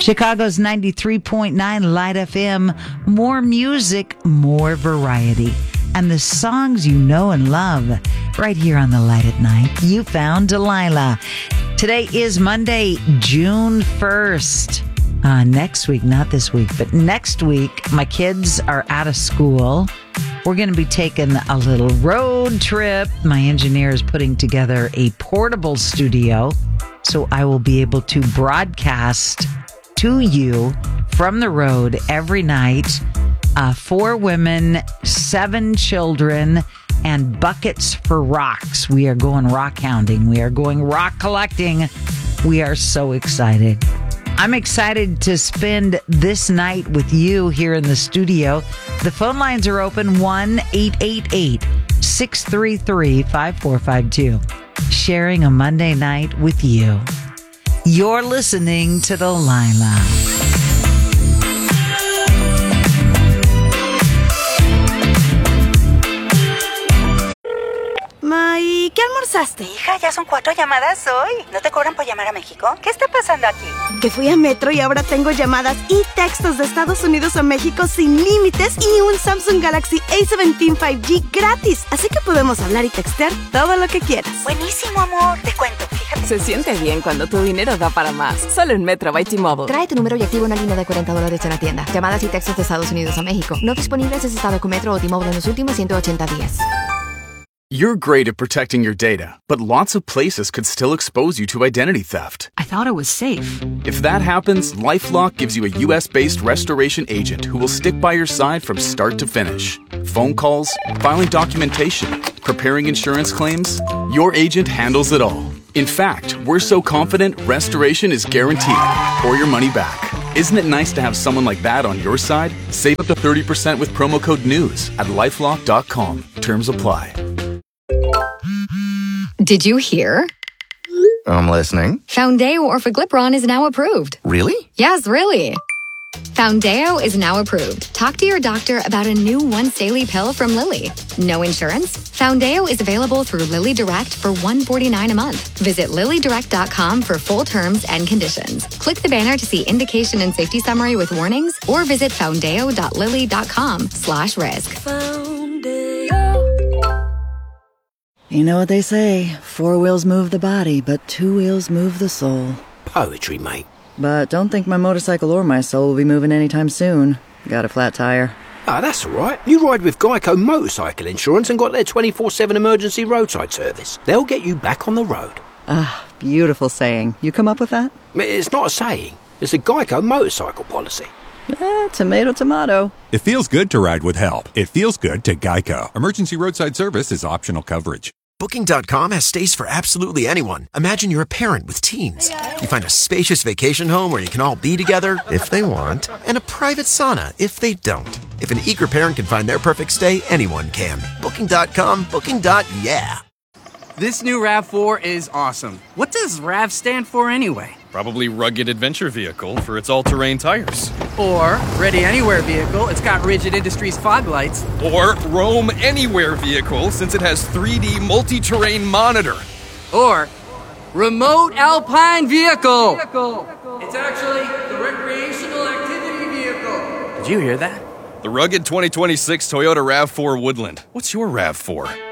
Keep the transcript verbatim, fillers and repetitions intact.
Chicago's ninety-three point nine Light F M. More music, more variety. And the songs you know and love. Right here on the Light at Night, you found Delilah. Today is Monday, June first. Uh, next week, not this week, but next week, my kids are out of school. We're going to be taking a little road trip. My engineer is putting together a portable studio, so I will be able to broadcast to you from the road every night. Uh, four women, seven children, and buckets for rocks. We are going rock hounding. We are going rock collecting. We are so excited. I'm excited to spend this night with you here in the studio. The phone lines are open, one eight eight eight, six three three, five four five two. Sharing a Monday night with you. You're listening to Delilah. May, ¿qué almorzaste? Hija, ya son cuatro llamadas hoy. ¿No te cobran por llamar a México? ¿Qué está pasando aquí? Que fui a Metro y ahora tengo llamadas y textos de Estados Unidos a México sin límites y un Samsung Galaxy A diecisiete cinco G gratis. Así que podemos hablar y textear todo lo que quieras. Buenísimo, amor. Te cuento, fíjate. Se siente bien cuando tu dinero da para más. Solo en Metro by T-Mobile. Trae tu número y activa una línea de cuarenta dólares en la tienda. Llamadas y textos de Estados Unidos a México. No disponibles en estado con Metro o T-Mobile en los últimos ciento ochenta días. You're great at protecting your data, but lots of places could still expose you to identity theft. I thought it was safe. If that happens, LifeLock gives you a U S-based restoration agent who will stick by your side from start to finish. Phone calls, filing documentation, preparing insurance claims, your agent handles it all. In fact, we're so confident restoration is guaranteed or your money back. Isn't it nice to have someone like that on your side? Save up to thirty percent with promo code NEWS at lifelock dot com. Terms apply. Did you hear? I'm listening. Foundeo Orforglipron is now approved. Really? Yes, really. Foundeo is now approved. Talk to your doctor about a new once-daily pill from Lilly. No insurance? Foundeo is available through Lilly Direct for one hundred forty-nine dollars a month. Visit lilly direct dot com for full terms and conditions. Click the banner to see indication and safety summary with warnings, or visit foundeo dot lilly dot com slash risk. You know what they say, four wheels move the body, but two wheels move the soul. Poetry, mate. But don't think my motorcycle or my soul will be moving anytime soon. Got a flat tire. Ah, that's all right. You ride with Geico Motorcycle Insurance and got their twenty-four seven emergency roadside service. They'll get you back on the road. Ah, beautiful saying. You come up with that? It's not a saying. It's a Geico motorcycle policy. Eh, tomato, tomato. It feels good to ride with help. It feels good to Geico. Emergency roadside service is optional coverage. Booking dot com has stays for absolutely anyone. Imagine you're a parent with teens. You find a spacious vacation home where you can all be together, if they want, and a private sauna, if they don't. If an eager parent can find their perfect stay, anyone can. Booking dot com, booking. Yeah. This new RAV four is awesome. What does RAV stand for anyway? Probably Rugged Adventure Vehicle for its all-terrain tires. Or Ready Anywhere Vehicle, it's got Rigid Industries fog lights. Or Roam Anywhere Vehicle, since it has three D multi-terrain monitor. Or Remote Alpine Vehicle. It's actually the Recreational Activity Vehicle. Did you hear that? The rugged twenty twenty-six Toyota RAV four Woodland. What's your RAV four?